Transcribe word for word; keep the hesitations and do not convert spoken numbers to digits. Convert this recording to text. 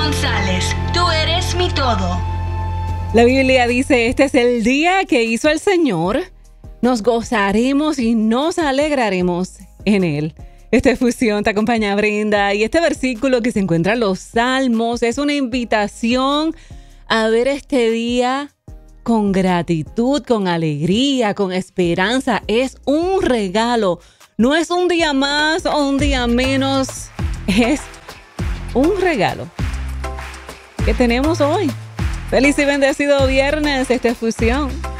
González, tú eres mi todo. La Biblia dice, este es el día que hizo el Señor. Nos gozaremos y nos alegraremos en él. Esta fusión te acompaña Brenda y este versículo que se encuentra en los Salmos es una invitación a ver este día con gratitud, con alegría, con esperanza. Es un regalo. No es un día más o un día menos. Es un regalo que tenemos hoy. Feliz y bendecido viernes. Esta es Fusión.